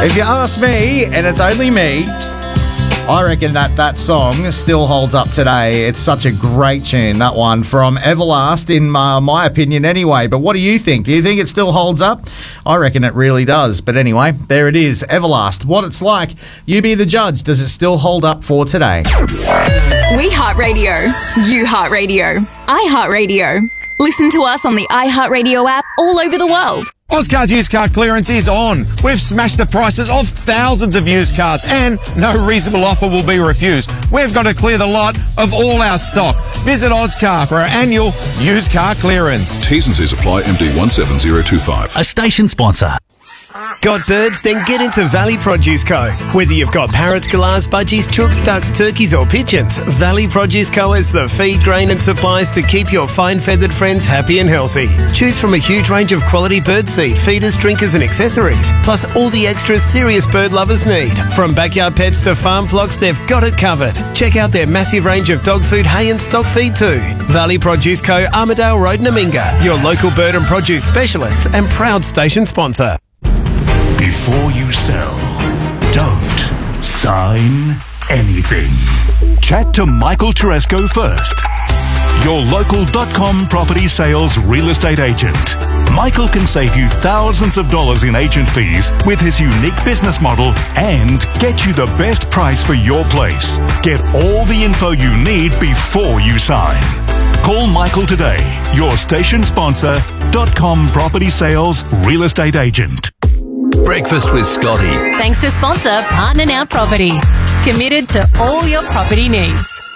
If you ask me, and it's only me, I reckon that song still holds up today. It's such a great tune, that one, from Everlast, in my opinion anyway. But what do you think? Do you think it still holds up? I reckon it really does. But anyway, there it is, Everlast. What it's like, you be the judge. Does it still hold up for today? We Heart Radio. You Heart Radio. I Heart Radio. Listen to us on the iHeartRadio app all over the world. Ozcars used car clearance is on. We've smashed the prices of thousands of used cars and no reasonable offer will be refused. We've got to clear the lot of all our stock. Visit Ozcar for our annual used car clearance. T's and C's apply. MD 17025. A station sponsor. Got birds? Then get into Valley Produce Co. Whether you've got parrots, galahs, budgies, chooks, ducks, turkeys or pigeons, Valley Produce Co. has the feed, grain and supplies to keep your fine-feathered friends happy and healthy. Choose from a huge range of quality bird seed, feeders, drinkers and accessories, plus all the extras serious bird lovers need. From backyard pets to farm flocks, they've got it covered. Check out their massive range of dog food, hay and stock feed too. Valley Produce Co. Armidale Road, Naminga, your local bird and produce specialists and proud station sponsor. Before you sell, don't sign anything. Chat to Michael Teresco first. Your local.com property sales real estate agent. Michael can save you thousands of dollars in agent fees with his unique business model and get you the best price for your place. Get all the info you need before you sign. Call Michael today, your station sponsor, .com property sales real estate agent. Breakfast with Scotty. Thanks to sponsor Partner Now Property. Committed to all your property needs.